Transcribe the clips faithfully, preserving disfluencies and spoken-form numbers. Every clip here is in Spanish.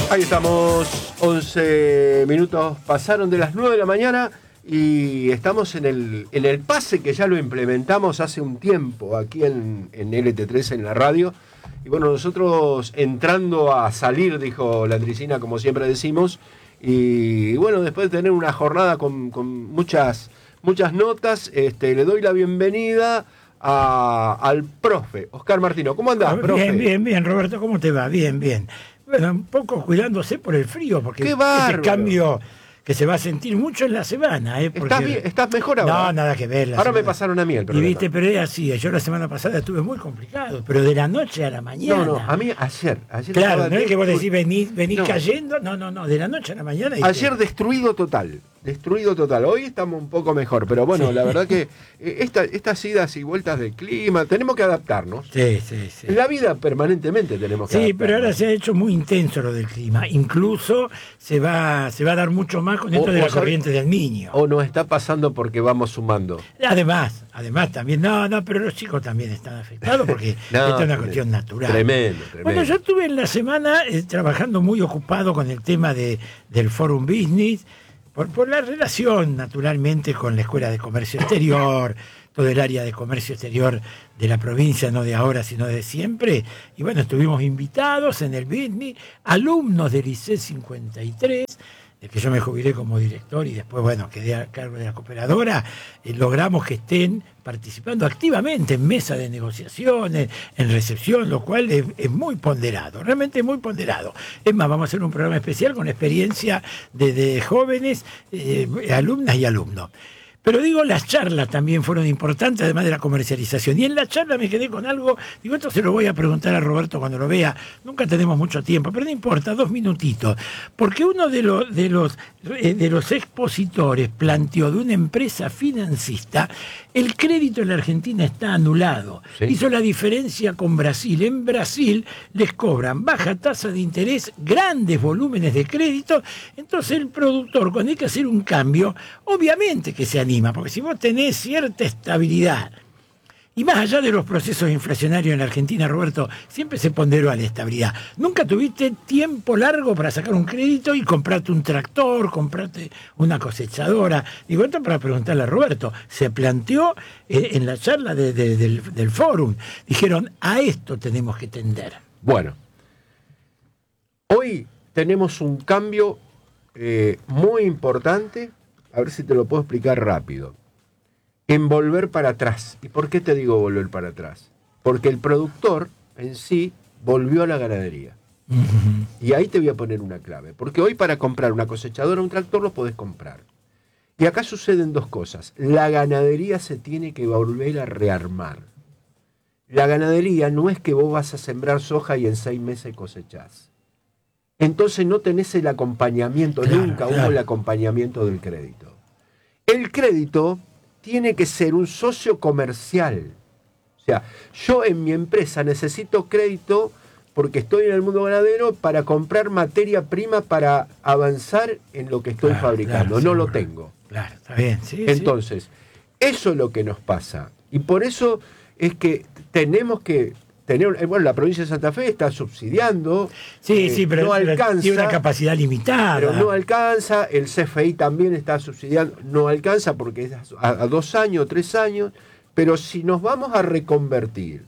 Ahí estamos, once minutos pasaron de las nueve de la mañana y estamos en el, en el pase que ya lo implementamos hace un tiempo aquí en, en L T tres en la radio. Y bueno, nosotros entrando a salir, dijo Landricina, como siempre decimos. Y, y bueno, después de tener una jornada con, con muchas, muchas notas, este, le doy la bienvenida a, al profe, Oscar Martino. ¿Cómo andás, profe? Bien, bien, bien, Roberto, ¿cómo te va? Bien, bien. Bueno, un poco cuidándose por el frío, porque ¡qué este bárbaro! Cambio que se va a sentir mucho en la semana. ¿eh? Porque... ¿Estás, bien? ¿Estás mejor ahora? No, nada que ver. Ahora semana... me pasaron a mí el Y problema. viste, pero es así. Yo la semana pasada estuve muy complicado, pero de la noche a la mañana. No, no, a mí ayer. ayer claro, no es que vos decís venir venís, venís no. cayendo. No, no, no, de la noche a la mañana. Ayer te... destruido total. Destruido total. Hoy estamos un poco mejor, pero bueno, sí. La verdad que esta, estas idas y vueltas del clima, tenemos que adaptarnos. Sí, sí, sí. En la vida permanentemente tenemos que sí, adaptarnos. pero ahora se ha hecho muy intenso lo del clima. Incluso se va, se va a dar mucho más con esto o, de la corriente del Niño. O nos está pasando porque vamos sumando. Además, además también, no, no, pero los chicos también están afectados porque no, esta es una cuestión natural. Tremendo, tremendo. Bueno, yo estuve en la semana eh, trabajando muy ocupado con el tema de, del Forum Business, por, por la relación, naturalmente, con la Escuela de Comercio Exterior, todo el área de comercio exterior de la provincia, no de ahora, sino de siempre. Y bueno, estuvimos invitados en el Business, alumnos del I C E cincuenta y tres, de que yo me jubilé como director y después, bueno, quedé a cargo de la cooperadora. Eh, logramos que estén participando activamente en mesa de negociaciones, en recepción, lo cual es, es muy ponderado, realmente muy ponderado. Es más, vamos a hacer un programa especial con experiencia de, de jóvenes, eh, alumnas y alumnos. Pero digo, las charlas también fueron importantes, además de la comercialización. Y en la charla me quedé con algo, digo, esto se lo voy a preguntar a Roberto cuando lo vea. Nunca tenemos mucho tiempo, pero no importa, dos minutitos. Porque uno de los, de los, eh, de los expositores planteó de una empresa financista, el crédito en la Argentina está anulado. ¿Sí? Hizo la diferencia con Brasil. En Brasil les cobran baja tasa de interés, grandes volúmenes de crédito. Entonces el productor, cuando hay que hacer un cambio, obviamente que se anima. Porque si vos tenés cierta estabilidad, y más allá de los procesos inflacionarios en la Argentina, Roberto, siempre se ponderó a la estabilidad. Nunca tuviste tiempo largo para sacar un crédito y comprarte un tractor, comprarte una cosechadora. Digo, esto para preguntarle a Roberto. Se planteó eh, en la charla de, de, del, del fórum. Dijeron, a esto tenemos que tender. Bueno, hoy tenemos un cambio eh, muy importante. A ver si te lo puedo explicar rápido. En volver para atrás. ¿Y por qué te digo volver para atrás? Porque el productor en sí volvió a la ganadería. Uh-huh. Y ahí te voy a poner una clave. Porque hoy para comprar una cosechadora o un tractor lo podés comprar. Y acá suceden dos cosas. La ganadería se tiene que volver a rearmar. La ganadería no es que vos vas a sembrar soja y en seis meses cosechás. Entonces no tenés el acompañamiento, claro, nunca claro. hubo el acompañamiento del crédito. El crédito tiene que ser un socio comercial. O sea, yo en mi empresa necesito crédito porque estoy en el mundo ganadero para comprar materia prima para avanzar en lo que estoy claro, fabricando. Claro, no lo tengo. Claro, está bien. Sí, Entonces, sí. eso es lo que nos pasa. Y por eso es que tenemos que tener, bueno, la provincia de Santa Fe está subsidiando. Sí, eh, sí, pero no alcanza, tiene una capacidad limitada. Pero no alcanza, el C F I también está subsidiando, no alcanza porque es a, a dos años, tres años, pero si nos vamos a reconvertir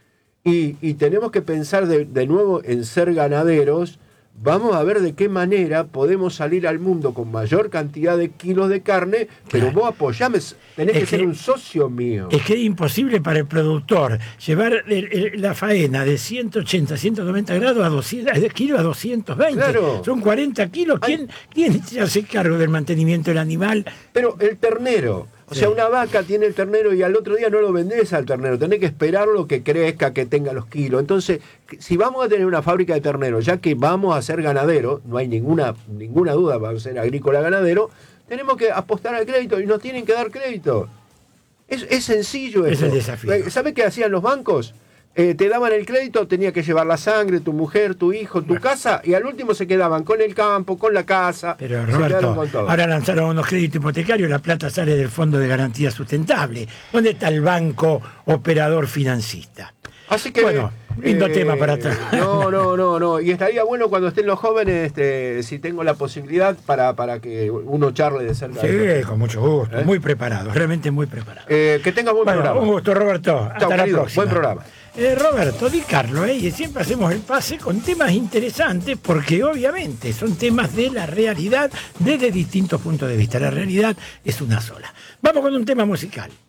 y, y tenemos que pensar de, de nuevo en ser ganaderos, vamos a ver de qué manera podemos salir al mundo con mayor cantidad de kilos de carne, pero claro. vos apoyame, tenés es que, que ser un socio mío. Es que es imposible para el productor llevar el, el, la faena de ciento ochenta, ciento noventa grados a doscientos kilos a doscientos veinte. Claro. Son cuarenta kilos. ¿Quién, ¿Quién se hace cargo del mantenimiento del animal? Pero el ternero. O sea, una vaca tiene el ternero y al otro día no lo vendés al ternero. Tenés que esperarlo que crezca, que tenga los kilos. Entonces, si vamos a tener una fábrica de terneros, ya que vamos a ser ganaderos, no hay ninguna, ninguna duda para ser agrícola ganadero, tenemos que apostar al crédito y nos tienen que dar crédito. Es, es sencillo eso. Es el desafío. ¿Sabés qué hacían los bancos? Eh, te daban el crédito, tenía que llevar la sangre, tu mujer, tu hijo, tu bueno. casa, y al último se quedaban con el campo, con la casa. Pero Roberto, con todo. Ahora lanzaron unos créditos hipotecarios, la plata sale del Fondo de Garantía Sustentable. ¿Dónde está el banco operador financista? Así que, bueno, lindo eh, tema para atrás. No, no, no, no. Y estaría bueno cuando estén los jóvenes, este, si tengo la posibilidad, para, para que uno charle de cerca. Sí, de con mucho gusto. ¿Eh? Muy preparado, realmente muy preparado. Eh, que tengas buen Bueno, programa. un gusto, Roberto. Hasta Chao, la querido, próxima. buen programa. Eh, Roberto, Di Carlo, ¿eh? Y siempre hacemos el pase con temas interesantes porque obviamente son temas de la realidad desde distintos puntos de vista. La realidad es una sola. Vamos con un tema musical.